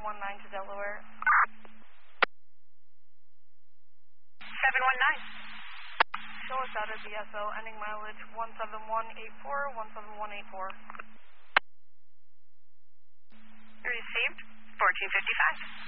to Delaware. 719. Show us out at BSO, ending mileage 17184, 17184. Received, 1455.